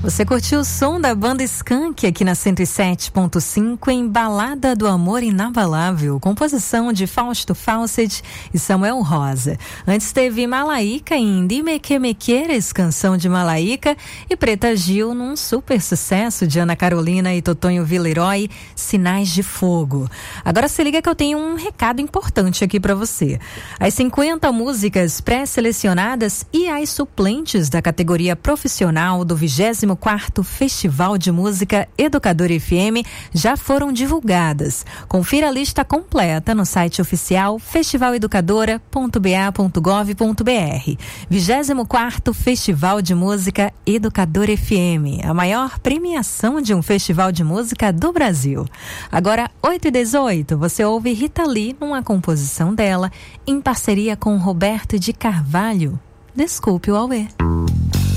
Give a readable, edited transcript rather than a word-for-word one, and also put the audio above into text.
Você curtiu o som da banda Skank aqui na 107.5 em Balada do Amor Inabalável, composição de Fausto Fawcett e Samuel Rosa. Antes teve Malaíca em Dime Que Me Queres, canção de Malaíca, e Preta Gil num super sucesso de Ana Carolina e Totonho Villeroy, Sinais de Fogo. Agora se liga que eu tenho um recado importante aqui para você. As 50 músicas pré-selecionadas e as suplentes da categoria profissional do 24º Festival de Música Educadora FM já foram divulgadas. Confira a lista completa no site oficial festivaleducadora.ba.gov.br. 24º Festival de Música Educadora FM, a maior premiação de um festival de música do Brasil. Agora, 8h18, você ouve Rita Lee numa composição dela, em parceria com Roberto de Carvalho. Desculpe o auê.